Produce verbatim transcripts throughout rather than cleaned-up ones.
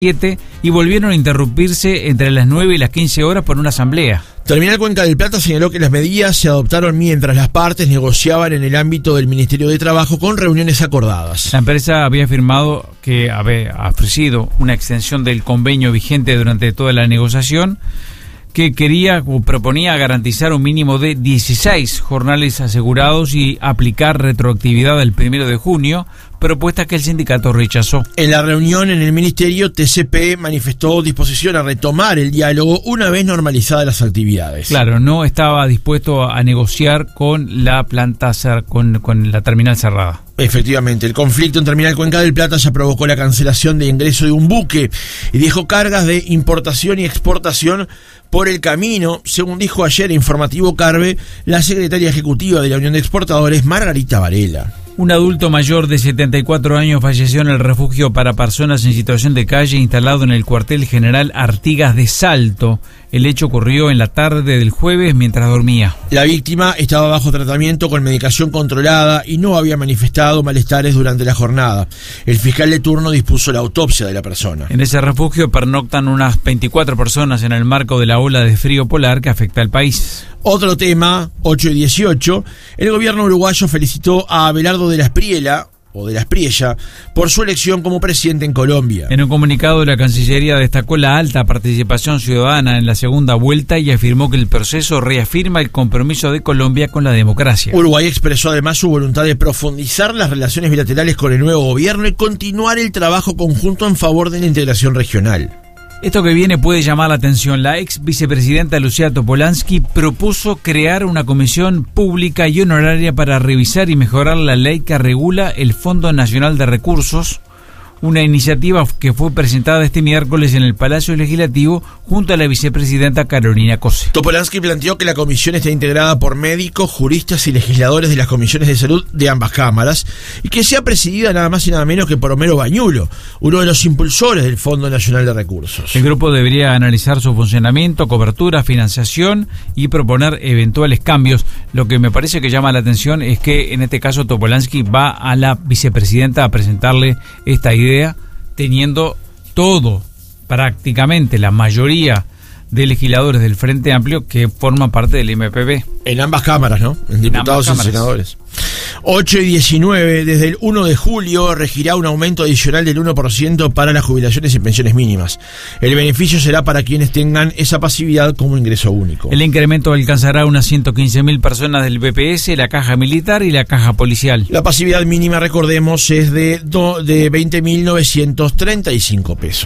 y volvieron a interrumpirse entre las nueve y las quince horas por una asamblea. Terminal Cuenca del Plata señaló que las medidas se adoptaron mientras las partes negociaban en el ámbito del Ministerio de Trabajo con reuniones acordadas. La empresa había afirmado que había ofrecido una extensión del convenio vigente durante toda la negociación, que quería o proponía garantizar un mínimo de dieciséis jornales asegurados y aplicar retroactividad el primero de junio, propuesta que el sindicato rechazó. En la reunión en el Ministerio, T C P manifestó disposición a retomar el diálogo una vez normalizadas las actividades. Claro, no estaba dispuesto a negociar con la planta, con, con la terminal cerrada. Efectivamente, el conflicto en Terminal Cuenca del Plata ya provocó la cancelación de ingreso de un buque y dejó cargas de importación y exportación por el camino, según dijo ayer en Informativo Carve la secretaria ejecutiva de la Unión de Exportadores, Margarita Varela. Un adulto mayor de setenta y cuatro años falleció en el refugio para personas en situación de calle instalado en el cuartel general Artigas de Salto. El hecho ocurrió en la tarde del jueves mientras dormía. La víctima estaba bajo tratamiento con medicación controlada y no había manifestado malestares durante la jornada. El fiscal de turno dispuso la autopsia de la persona. En ese refugio pernoctan unas veinticuatro personas en el marco de la ola de frío polar que afecta al país. Otro tema, ocho y dieciocho, el gobierno uruguayo felicitó a Abelardo de la Espriella, o de la Espriella, por su elección como presidente en Colombia. En un comunicado, la Cancillería destacó la alta participación ciudadana en la segunda vuelta y afirmó que el proceso reafirma el compromiso de Colombia con la democracia. Uruguay expresó además su voluntad de profundizar las relaciones bilaterales con el nuevo gobierno y continuar el trabajo conjunto en favor de la integración regional. Esto que viene puede llamar la atención. La ex vicepresidenta Lucía Topolansky propuso crear una comisión pública y honoraria para revisar y mejorar la ley que regula el Fondo Nacional de Recursos, una iniciativa que fue presentada este miércoles en el Palacio Legislativo junto a la vicepresidenta Carolina Cose. Topolansky planteó que la comisión esté integrada por médicos, juristas y legisladores de las comisiones de salud de ambas cámaras y que sea presidida nada más y nada menos que por Homero Bañulo, uno de los impulsores del Fondo Nacional de Recursos. El grupo debería analizar su funcionamiento, cobertura, financiación y proponer eventuales cambios. Lo que me parece que llama la atención es que en este caso Topolansky va a la vicepresidenta a presentarle esta idea, teniendo todo, prácticamente la mayoría de legisladores del Frente Amplio que forman parte del M P B. En ambas cámaras, ¿no? En diputados y senadores. ocho y diecinueve, desde el uno de julio regirá un aumento adicional del uno por ciento para las jubilaciones y pensiones mínimas. El beneficio será para quienes tengan esa pasividad como ingreso único. El incremento alcanzará unas ciento quince mil personas del B P S, la Caja Militar y la Caja Policial. La pasividad mínima, recordemos, es de, do, de veinte mil novecientos treinta y cinco pesos.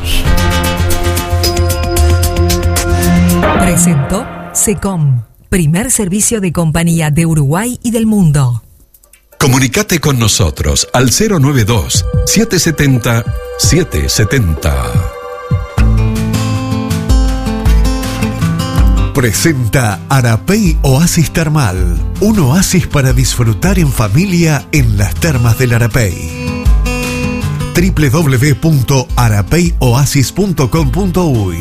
Presentó SECOM, primer servicio de compañía de Uruguay y del mundo. Comunicate con nosotros al cero nueve dos, siete siete cero, siete siete cero. Presenta Arapey Oasis Termal, un oasis para disfrutar en familia en las termas del Arapey. doble u doble u doble u punto arapey oasis punto com punto uy.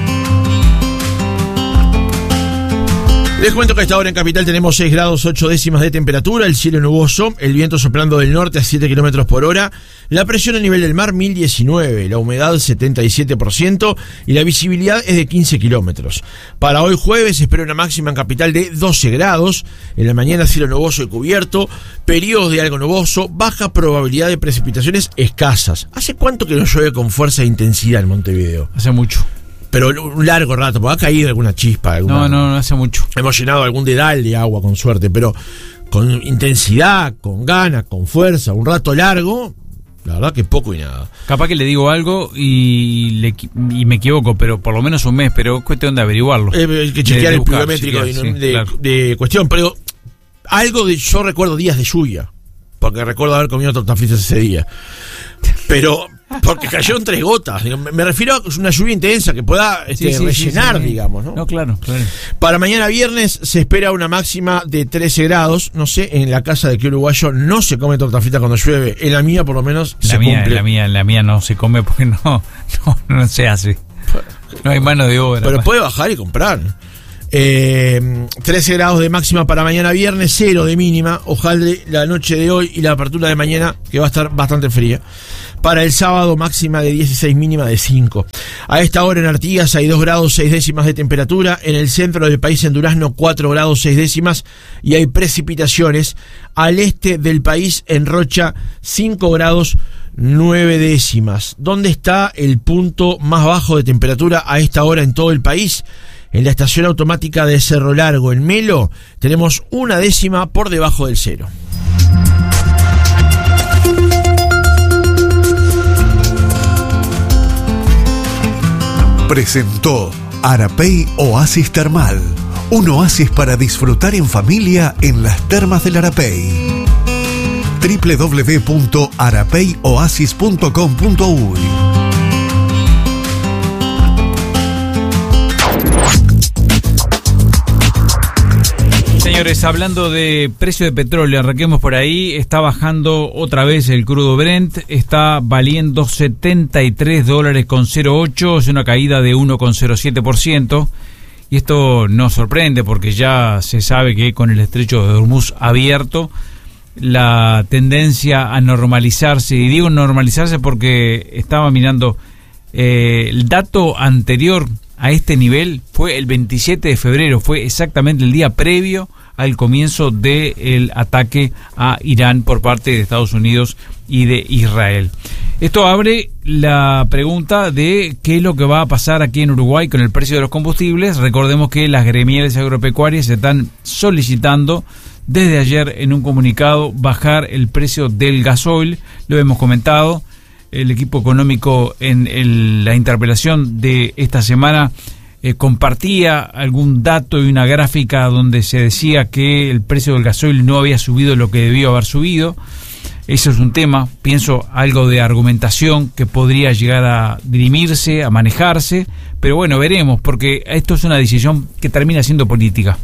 Les cuento que a esta hora en Capital tenemos seis grados ocho décimas de temperatura, el cielo nuboso, el viento soplando del norte a siete kilómetros por hora, la presión a nivel del mar mil diecinueve, la humedad setenta y siete por ciento y la visibilidad es de quince kilómetros. Para hoy jueves se espera una máxima en Capital de doce grados, en la mañana cielo nuboso y cubierto, periodos de algo nuboso, baja probabilidad de precipitaciones escasas. ¿Hace cuánto que no llueve con fuerza e intensidad en Montevideo? Hace mucho. Pero un largo rato, porque ha caído alguna chispa. Alguna, no, no, no hace mucho. Hemos llenado algún dedal de agua con suerte, pero con intensidad, con ganas, con fuerza, un rato largo, la verdad que poco y nada. Capaz que le digo algo y, le, y me equivoco, pero por lo menos un mes, pero es cuestión de averiguarlo. Eh, hay que chequear de, de el pluviométrico de, sí, de, claro. de cuestión, pero algo de, yo recuerdo días de lluvia, porque recuerdo haber comido tortas fritas ese día. Pero porque cayeron tres gotas. Me refiero a una lluvia intensa que pueda este, sí, sí, rellenar, sí, sí, digamos, ¿no? No, claro, claro. Para mañana viernes se espera una máxima de trece grados. No sé, en la casa de que uruguayo no se come torta frita cuando llueve. En la mía, por lo menos, la se mía, cumple. La mía, la mía no se come porque no, no, no se hace. No hay mano de obra. Pero puede bajar y comprar. Eh, trece grados de máxima para mañana viernes, cero de mínima. Ojalá la noche de hoy y la apertura de mañana, que va a estar bastante fría. Para el sábado, máxima de dieciséis, mínima de cinco. A esta hora en Artigas hay dos grados seis décimas de temperatura. En el centro del país, en Durazno, cuatro grados seis décimas. Y hay precipitaciones. Al este del país, en Rocha, cinco grados nueve décimas. ¿Dónde está el punto más bajo de temperatura a esta hora en todo el país? En la estación automática de Cerro Largo, en Melo, tenemos una décima por debajo del cero. Presentó Arapey Oasis Termal, un oasis para disfrutar en familia en las termas del Arapey. doble u doble u doble u punto arapey oasis punto com punto uy. Señores, hablando de precio de petróleo, arranquemos por ahí. Está bajando otra vez el crudo Brent, está valiendo setenta y tres dólares con cero ocho, es una caída de uno coma cero siete por ciento. Y esto nos sorprende porque ya se sabe que con el estrecho de Hormuz abierto, la tendencia a normalizarse, y digo normalizarse porque estaba mirando eh, el dato anterior a este nivel fue el veintisiete de febrero, fue exactamente el día previo al comienzo del ataque a Irán por parte de Estados Unidos y de Israel. Esto abre la pregunta de qué es lo que va a pasar aquí en Uruguay con el precio de los combustibles. Recordemos que las gremiales agropecuarias están solicitando desde ayer en un comunicado bajar el precio del gasoil. Lo hemos comentado. El equipo económico en el, la interpelación de esta semana eh, compartía algún dato y una gráfica donde se decía que el precio del gasoil no había subido lo que debió haber subido. Eso es un tema, pienso, algo de argumentación que podría llegar a dirimirse, a manejarse, pero bueno, veremos, porque esto es una decisión que termina siendo política.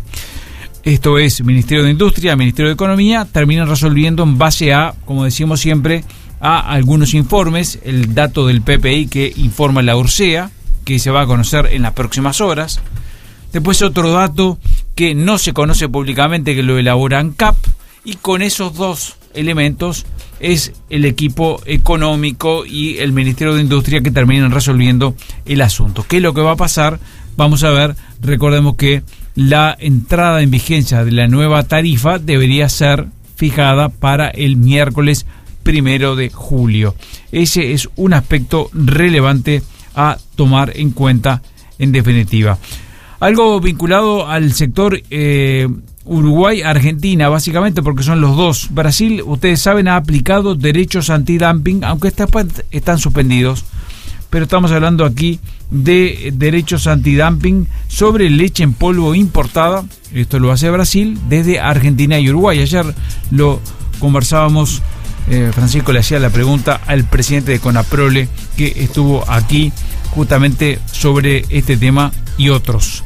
Esto es Ministerio de Industria, Ministerio de Economía, terminan resolviendo en base a, como decimos siempre, a algunos informes, el dato del P P I que informa la Ursea, que se va a conocer en las próximas horas. Después otro dato que no se conoce públicamente, que lo elabora ANCAP, y con esos dos elementos es el equipo económico y el Ministerio de Industria que terminan resolviendo el asunto. ¿Qué es lo que va a pasar? Vamos a ver. Recordemos que la entrada en vigencia de la nueva tarifa debería ser fijada para el miércoles primero de julio. Ese es un aspecto relevante a tomar en cuenta en definitiva. Algo vinculado al sector eh, Uruguay-Argentina, básicamente porque son los dos. Brasil, ustedes saben, ha aplicado derechos antidumping, aunque están suspendidos, pero estamos hablando aquí de derechos antidumping sobre leche en polvo importada. Esto lo hace Brasil desde Argentina y Uruguay. Ayer lo conversábamos. Eh, Francisco le hacía la pregunta al presidente de CONAPROLE que estuvo aquí justamente sobre este tema y otros.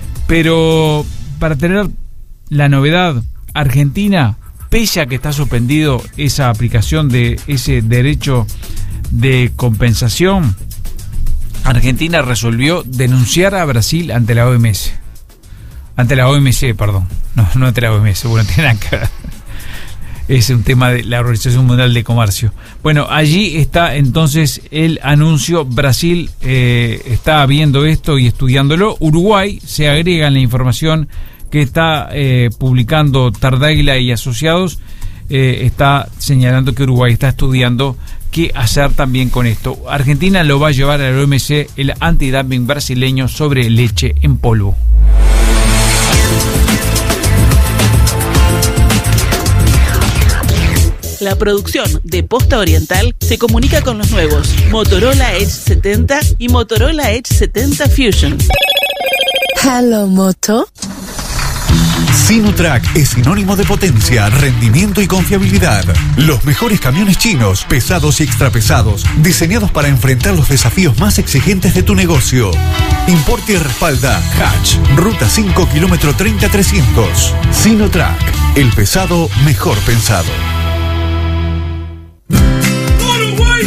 Pero para tener la novedad, Argentina, pese a que está suspendido esa aplicación de ese derecho de compensación, Argentina resolvió denunciar a Brasil ante la O M S. Ante la O M C, perdón. No, no ante la O M S, bueno, tiene nada que ver. Es un tema de la Organización Mundial de Comercio. Bueno, allí está entonces el anuncio. Brasil eh, está viendo esto y estudiándolo. Uruguay se agrega en la información que está eh, publicando Tardaila y Asociados. Eh, está señalando que Uruguay está estudiando qué hacer también con esto. Argentina lo va a llevar a la O M C, el antidumping brasileño sobre leche en polvo. La producción de Posta Oriental se comunica con los nuevos Motorola Edge setenta y Motorola Edge setenta Fusion. Hello, Moto. Sinotrack es sinónimo de potencia, rendimiento y confiabilidad. Los mejores camiones chinos, pesados y extrapesados, diseñados para enfrentar los desafíos más exigentes de tu negocio. Importa y respalda Hatch, Ruta cinco, kilómetro treinta trescientos. Sinotrack, el pesado mejor pensado. Uruguay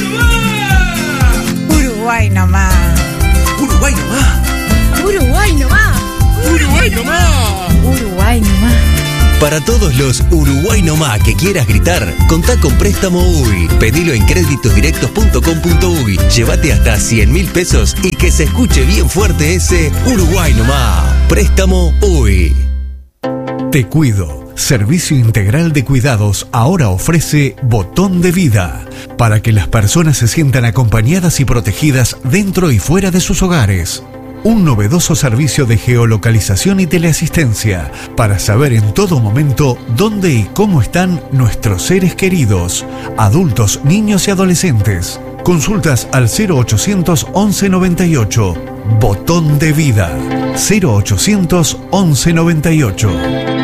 nomás. Uruguay nomás. Uruguay nomás. Uruguay nomás. Uruguay nomás. Uruguay nomás. Para todos los Uruguay nomás que quieras gritar, contá con Préstamo U Y. Pedilo en créditosdirectos punto com punto uy. Llévate hasta cien mil pesos y que se escuche bien fuerte ese Uruguay nomás. Préstamo U Y. Te Cuido, servicio integral de cuidados, ahora ofrece Botón de Vida, para que las personas se sientan acompañadas y protegidas dentro y fuera de sus hogares. Un novedoso servicio de geolocalización y teleasistencia para saber en todo momento dónde y cómo están nuestros seres queridos, adultos, niños y adolescentes. Consultas al cero ochocientos once noventa y ocho. Botón de Vida. cero ochocientos once noventa y ocho.